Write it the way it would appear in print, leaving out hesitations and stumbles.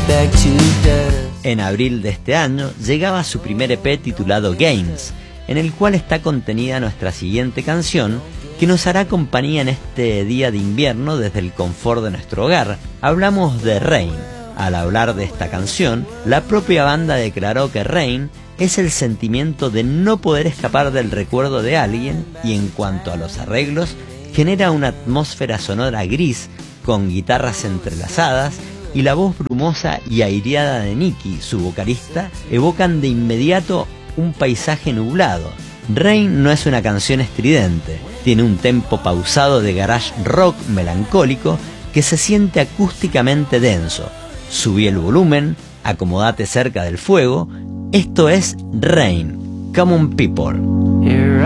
back to dust. En abril de este año llegaba su primer EP titulado Games, en el cual está contenida nuestra siguiente canción, que nos hará compañía en este día de invierno desde el confort de nuestro hogar. Hablamos de Rain. Al hablar de esta canción, la propia banda declaró que Rain es el sentimiento de no poder escapar del recuerdo de alguien, y en cuanto a los arreglos, genera una atmósfera sonora gris con guitarras entrelazadas, y la voz brumosa y aireada de Nicky, su vocalista, evocan de inmediato un paisaje nublado. Rain no es una canción estridente, tiene un tempo pausado de garage rock melancólico que se siente acústicamente denso. Subí el volumen, acomodate cerca del fuego. Esto es Rain, Common People. Here